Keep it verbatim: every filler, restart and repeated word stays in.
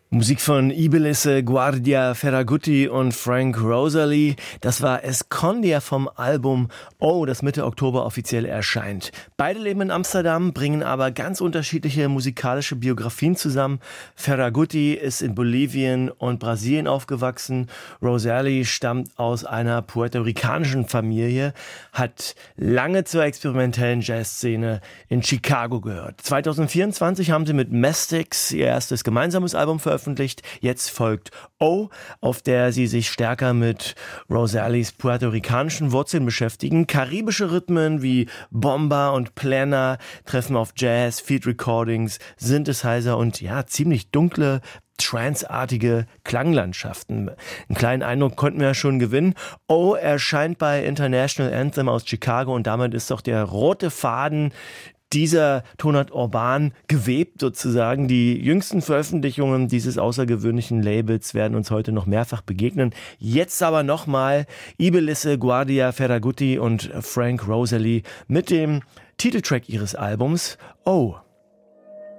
Musik von Ibilisse, Guardia Ferragutti und Frank Rosalie. Das war Escondia vom Album Oh, das Mitte Oktober offiziell erscheint. Beide leben in Amsterdam, bringen aber ganz unterschiedliche musikalische Biografien zusammen. Ferragutti ist in Bolivien und Brasilien aufgewachsen. Rosalie stammt aus einer puerto-ricanischen Familie, hat lange zur experimentellen Jazzszene in Chicago gehört. zwanzig vierundzwanzig haben sie mit Mastix ihr erstes gemeinsames Album veröffentlicht. Jetzt folgt Oh, auf der sie sich stärker mit Rosalies puerto-ricanischen Wurzeln beschäftigen. Karibische Rhythmen wie Bomba und Plena treffen auf Jazz, Field Recordings, Synthesizer und ja, ziemlich dunkle, tranceartige Klanglandschaften. Einen kleinen Eindruck konnten wir ja schon gewinnen. Oh erscheint bei International Anthem aus Chicago und damit ist doch der rote Faden dieser Tonart urban gewebt sozusagen. Die jüngsten Veröffentlichungen dieses außergewöhnlichen Labels werden uns heute noch mehrfach begegnen. Jetzt aber nochmal Ibilisse, Guardia Ferragutti und Frank Rosalie mit dem Titeltrack ihres Albums Oh.